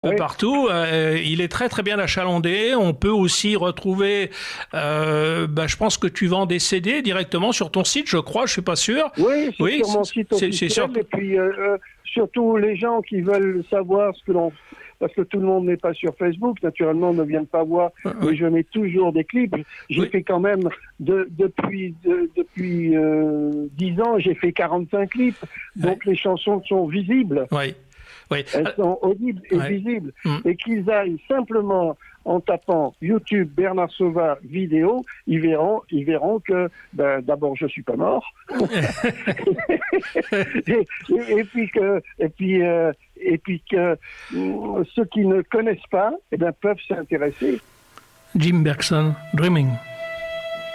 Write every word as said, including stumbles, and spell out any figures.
peu partout. Euh, il est très très bien achalandé. On peut aussi retrouver, euh, bah, je pense que tu vends des C D directement sur ton site, je crois, je suis pas sûr. Oui, c'est oui, sur mon site c'est, officiel. C'est sur... Et puis euh, euh, surtout les gens qui veulent savoir ce que l'on... Parce que tout le monde n'est pas sur Facebook, naturellement, ne viennent pas voir. Oui. Mais je mets toujours des clips. J'ai oui. fait quand même, de, depuis de, depuis euh, dix ans, j'ai fait quarante-cinq clips. Donc oui. les chansons sont visibles. Oui. Oui. Elles sont audibles et oui. visibles. Mm. Et qu'ils aillent simplement en tapant YouTube Bernard Sauvage vidéo, ils verront, ils verront que ben, d'abord je suis pas mort, et, et, et puis que, et puis, euh, et puis que euh, ceux qui ne connaissent pas, eh ben, peuvent s'intéresser. Jim Bergson, Dreaming.